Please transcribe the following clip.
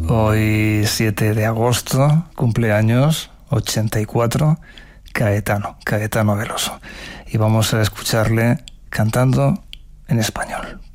Hoy 7 de agosto, cumpleaños 84, Caetano Veloso. Y vamos a escucharle cantando en español.